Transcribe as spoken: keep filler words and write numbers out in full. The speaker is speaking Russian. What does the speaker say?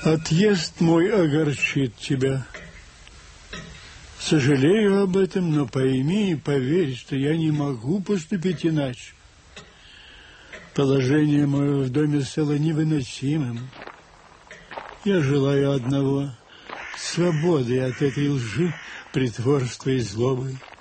Отъезд мой огорчит тебя. Сожалею об этом, но пойми и поверь, что я не могу поступить иначе. Положение мое в доме стало невыносимым. Я желаю одного — свободы от этой лжи, притворства и злобы.